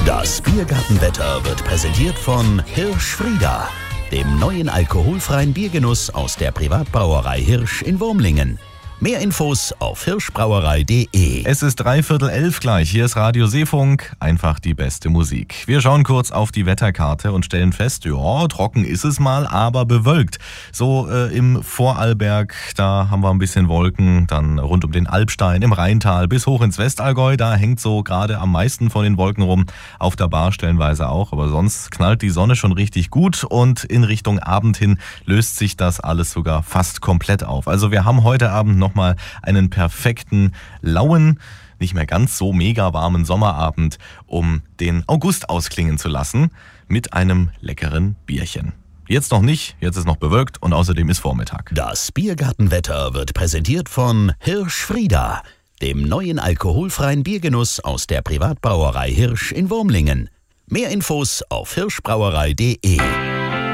Das Biergartenwetter wird präsentiert von Hirsch-Frieda, dem neuen alkoholfreien Biergenuss aus der Privatbrauerei Hirsch in Wurmlingen. Mehr Infos auf hirschbrauerei.de. Es ist 10:45 gleich. Hier ist Radio Seefunk. Einfach die beste Musik. Wir schauen kurz auf die Wetterkarte und stellen fest, ja, trocken ist es mal, aber bewölkt. So im Vorarlberg, da haben wir ein bisschen Wolken. Dann rund um den Alpstein, im Rheintal bis hoch ins Westallgäu. Da hängt so gerade am meisten von den Wolken rum. Auf der Bar stellenweise auch. Aber sonst knallt die Sonne schon richtig gut. Und in Richtung Abend hin löst sich das alles sogar fast komplett auf. Also wir haben heute Abend noch mal einen perfekten, lauen, nicht mehr ganz so mega warmen Sommerabend, um den August ausklingen zu lassen, mit einem leckeren Bierchen. Jetzt noch nicht, jetzt ist noch bewölkt und außerdem ist Vormittag. Das Biergartenwetter wird präsentiert von Hirsch-Frieda, dem neuen alkoholfreien Biergenuss aus der Privatbrauerei Hirsch in Wurmlingen. Mehr Infos auf hirschbrauerei.de.